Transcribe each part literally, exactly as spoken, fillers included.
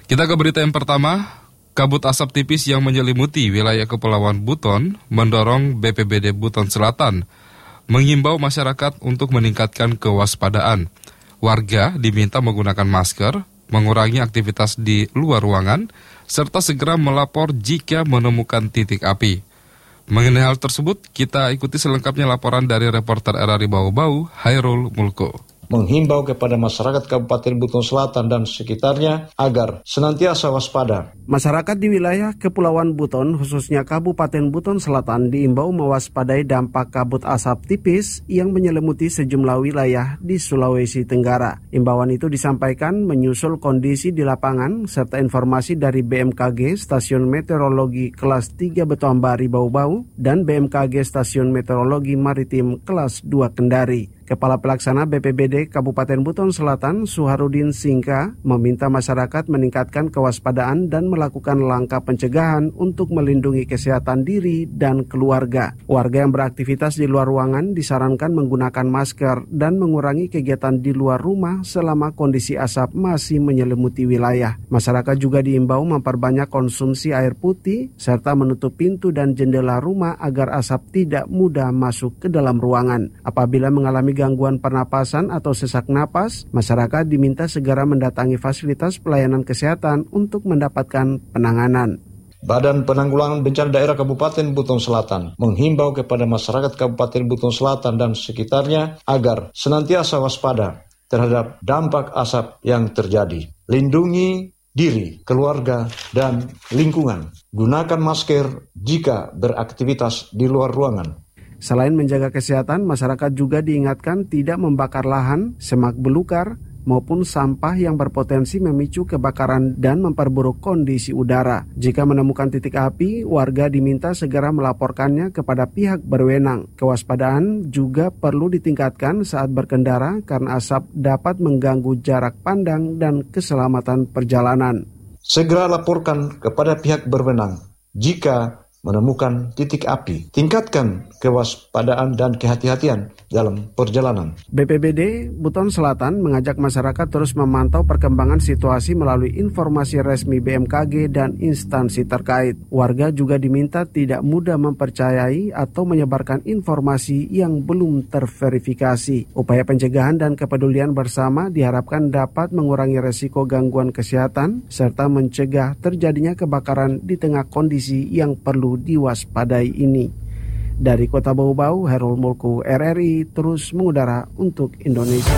Kita ke berita yang pertama. Kabut asap tipis yang menyelimuti wilayah Kepulauan Buton mendorong B P B D Buton Selatan mengimbau masyarakat untuk meningkatkan kewaspadaan. Warga diminta menggunakan masker, mengurangi aktivitas di luar ruangan, serta segera melapor jika menemukan titik api. Mengenai hal tersebut, kita ikuti selengkapnya laporan dari reporter R R I Bau-Bau, Hairul Mulko. Menghimbau kepada masyarakat Kabupaten Buton Selatan dan sekitarnya agar senantiasa waspada. Masyarakat di wilayah Kepulauan Buton, khususnya Kabupaten Buton Selatan, diimbau mewaspadai dampak kabut asap tipis yang menyelimuti sejumlah wilayah di Sulawesi Tenggara. Imbauan itu disampaikan menyusul kondisi di lapangan serta informasi dari B M K G Stasiun Meteorologi Kelas tiga Betuambari Bau-Bau dan B M K G Stasiun Meteorologi Maritim Kelas dua Kendari. Kepala Pelaksana B P B D Kabupaten Buton Selatan, Suharudin Singka, meminta masyarakat meningkatkan kewaspadaan dan melakukan langkah pencegahan untuk melindungi kesehatan diri dan keluarga. Warga yang beraktivitas di luar ruangan disarankan menggunakan masker dan mengurangi kegiatan di luar rumah selama kondisi asap masih menyelimuti wilayah. Masyarakat juga diimbau memperbanyak konsumsi air putih serta menutup pintu dan jendela rumah agar asap tidak mudah masuk ke dalam ruangan. Apabila mengalami gangguan pernapasan atau sesak napas, masyarakat diminta segera mendatangi fasilitas pelayanan kesehatan untuk mendapatkan penanganan. Badan Penanggulangan Bencana Daerah Kabupaten Buton Selatan menghimbau kepada masyarakat Kabupaten Buton Selatan dan sekitarnya agar senantiasa waspada terhadap dampak asap yang terjadi. Lindungi diri, keluarga, dan lingkungan. Gunakan masker jika beraktivitas di luar ruangan. Selain menjaga kesehatan, masyarakat juga diingatkan tidak membakar lahan, semak belukar, maupun sampah yang berpotensi memicu kebakaran dan memperburuk kondisi udara. Jika menemukan titik api, warga diminta segera melaporkannya kepada pihak berwenang. Kewaspadaan juga perlu ditingkatkan saat berkendara karena asap dapat mengganggu jarak pandang dan keselamatan perjalanan. Segera laporkan kepada pihak berwenang jika menemukan titik api. Tingkatkan kewaspadaan dan kehati-hatian dalam perjalanan. B P B D Buton Selatan mengajak masyarakat terus memantau perkembangan situasi melalui informasi resmi B M K G dan instansi terkait. Warga juga diminta tidak mudah mempercayai atau menyebarkan informasi yang belum terverifikasi. Upaya pencegahan dan kepedulian bersama diharapkan dapat mengurangi resiko gangguan kesehatan serta mencegah terjadinya kebakaran di tengah kondisi yang perlu diwaspadai ini. Dari Kota Bau-Bau, Hairul Mulku, R R I terus mengudara untuk Indonesia.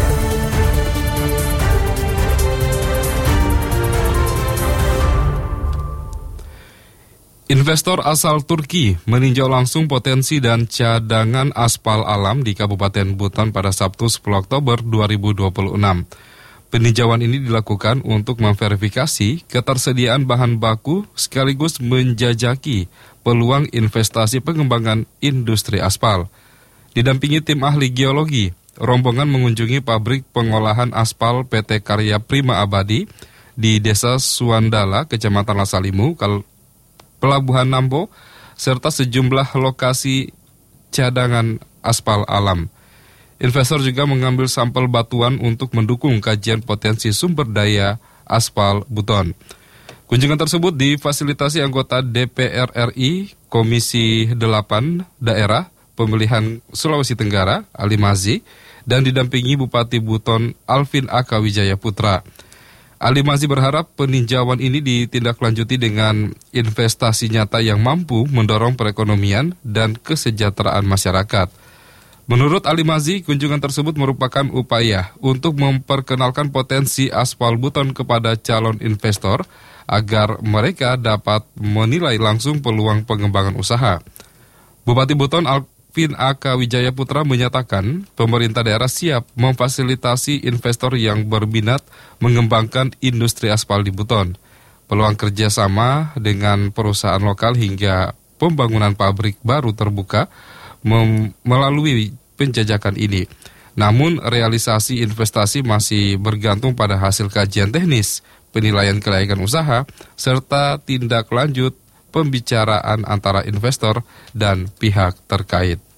Investor asal Turki meninjau langsung potensi dan cadangan aspal alam di Kabupaten Buton pada Sabtu sepuluh Oktober dua ribu dua puluh enam. Peninjauan ini dilakukan untuk memverifikasi ketersediaan bahan baku sekaligus menjajaki peluang investasi pengembangan industri aspal. Didampingi tim ahli geologi, rombongan mengunjungi pabrik pengolahan aspal P T Karya Prima Abadi di Desa Suandala, Kecamatan Lasalimu, Pelabuhan Nambo, serta sejumlah lokasi cadangan aspal alam. Investor juga mengambil sampel batuan untuk mendukung kajian potensi sumber daya aspal Buton. Kunjungan tersebut difasilitasi anggota D P R R I Komisi delapan Daerah Pemilihan Sulawesi Tenggara, Ali Mazi, dan didampingi Bupati Buton Alvin Aka Wijaya Putra. Ali Mazi berharap peninjauan ini ditindaklanjuti dengan investasi nyata yang mampu mendorong perekonomian dan kesejahteraan masyarakat. Menurut Ali Mazi, kunjungan tersebut merupakan upaya untuk memperkenalkan potensi aspal Buton kepada calon investor agar mereka dapat menilai langsung peluang pengembangan usaha. Bupati Buton Alvin Aka Wijaya Putra menyatakan pemerintah daerah siap memfasilitasi investor yang berminat mengembangkan industri aspal di Buton. Peluang kerjasama dengan perusahaan lokal hingga pembangunan pabrik baru terbuka mem- melalui penjajakan ini. Namun realisasi investasi masih bergantung pada hasil kajian teknis, penilaian kelayakan usaha, serta tindak lanjut pembicaraan antara investor dan pihak terkait.